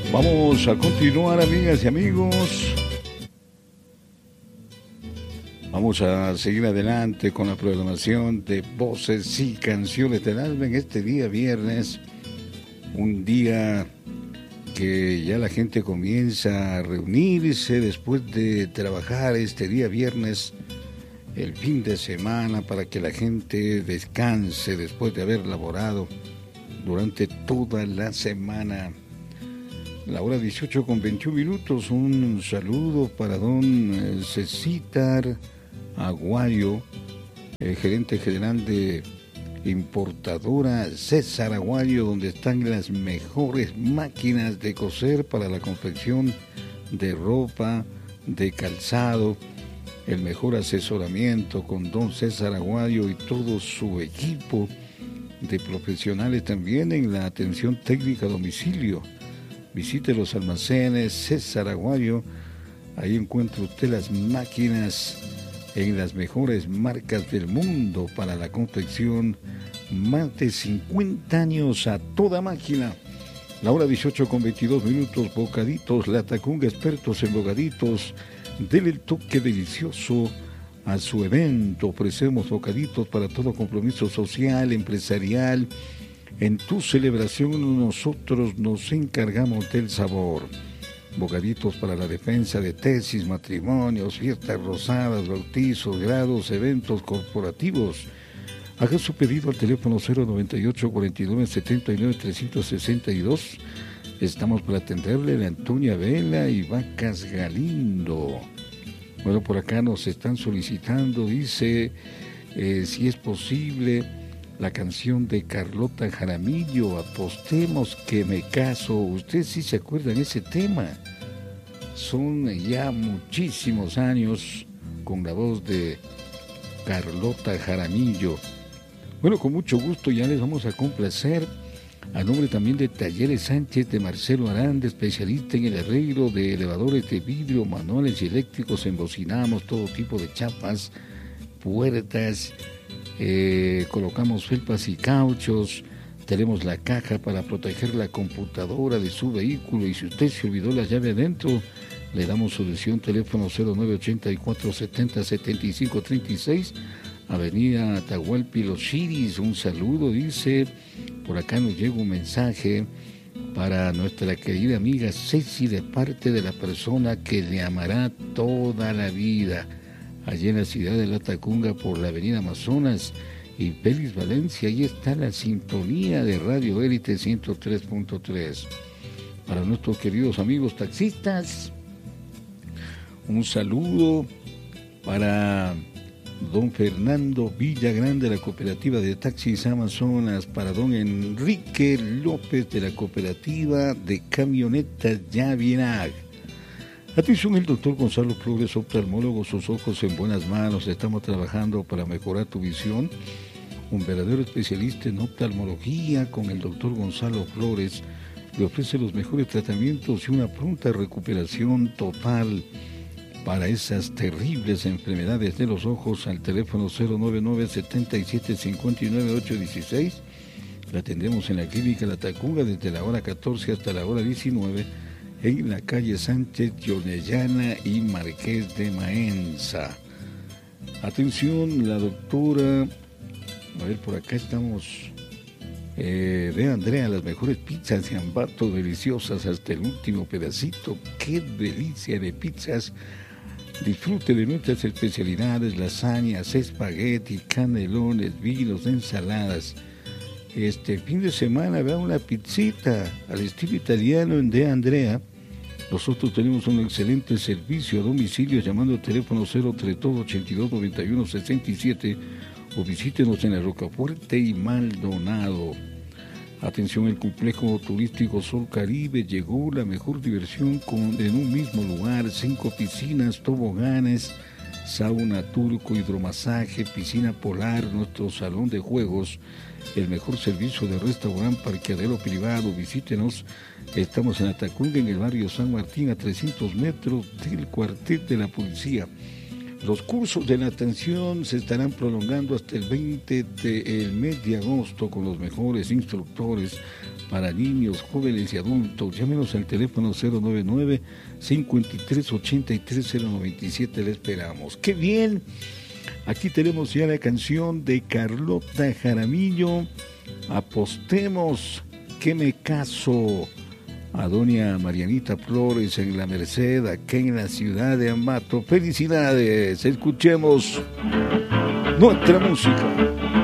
Vamos a continuar, amigas y amigos. Vamos a seguir adelante con la programación de Voces y Canciones del Alma en este día viernes. Un día que ya la gente comienza a reunirse después de trabajar este día viernes, el fin de semana, para que la gente descanse después de haber laborado durante toda la semana. La hora 18:21. Un saludo para don Cecitar Aguayo, el gerente general de importadora César Aguayo, donde están las mejores máquinas de coser para la confección de ropa, de calzado, el mejor asesoramiento con don César Aguayo y todo su equipo de profesionales también en la atención técnica a domicilio. Visite los almacenes César Aguayo, ahí encuentra usted las máquinas en las mejores marcas del mundo para la confección, más de 50 años a toda máquina. La hora 18:22, bocaditos, La Tacunga, expertos en bocaditos, dele el toque delicioso a su evento. Ofrecemos bocaditos para todo compromiso social, empresarial. En tu celebración nosotros nos encargamos del sabor. Bocaditos para la defensa de tesis, matrimonios, fiestas rosadas, bautizos, grados, eventos corporativos. Haga su pedido al teléfono 098-49-79-362. Estamos para atenderle en Antonia Vela y Vacas Galindo. Bueno, por acá nos están solicitando, dice, si es posible, la canción de Carlota Jaramillo, Apostemos que me caso. Usted sí se acuerda de ese tema. Son ya muchísimos años con la voz de Carlota Jaramillo. Bueno, con mucho gusto ya les vamos a complacer. A nombre también de Talleres Sánchez, de Marcelo Aranda, especialista en el arreglo de elevadores de vidrio, manuales y eléctricos. Embocinamos todo tipo de chapas, puertas, colocamos felpas y cauchos. Tenemos la caja para proteger la computadora de su vehículo, y si usted se olvidó la llave adentro, le damos solución. Teléfono 0984-70-7536, Avenida Atahualpa Los Chiris. Un saludo, dice, por acá nos llega un mensaje para nuestra querida amiga Ceci, de parte de la persona que le amará toda la vida, allí en la ciudad de La Tacunga, por la Avenida Amazonas y Félix Valencia. Ahí está la sintonía de Radio Élite 103.3. Para nuestros queridos amigos taxistas, un saludo para don Fernando Villagrán de la cooperativa de taxis Amazonas, para don Enrique López de la cooperativa de camionetas Yavinag. Atención, el doctor Gonzalo Flores, oftalmólogo, sus ojos en buenas manos. Estamos trabajando para mejorar tu visión. Un verdadero especialista en oftalmología. Con el doctor Gonzalo Flores le ofrece los mejores tratamientos y una pronta recuperación total para esas terribles enfermedades de los ojos. Al teléfono 099-77-59-816. La atendemos en la clínica La Tacunga desde la hora 14 hasta la hora 19, en la calle Sánchez, Yonellana y Marqués de Maenza. Atención, la doctora, a ver, por acá estamos, de Andrea, las mejores pizzas de Ambato, deliciosas hasta el último pedacito. ¡Qué delicia de pizzas! Disfrute de nuestras especialidades: lasañas, espagueti, canelones, vinos, ensaladas. Este fin de semana vea una pizzita al estilo italiano en De Andrea. Nosotros tenemos un excelente servicio a domicilio, llamando al teléfono 032-82-91-67, o visítenos en la Rocafuerte y Maldonado. Atención, el complejo turístico Sol Caribe llegó. La mejor diversión en un mismo lugar: 5 piscinas, toboganes, sauna turco, hidromasaje, piscina polar, nuestro salón de juegos, el mejor servicio de restaurante, parqueadero privado. Visítenos. Estamos en Atacunga, en el barrio San Martín, a 300 metros del cuartel de la policía. Los cursos de natación se estarán prolongando hasta el 20 del mes de agosto con los mejores instructores para niños, jóvenes y adultos. Llámenos al teléfono 099-5383-097. Le esperamos. ¡Qué bien! Aquí tenemos ya la canción de Carlota Jaramillo. Apostemos que me caso. A doña Marianita Flores en La Merced, aquí en la ciudad de Ambato. ¡Felicidades! Escuchemos nuestra música.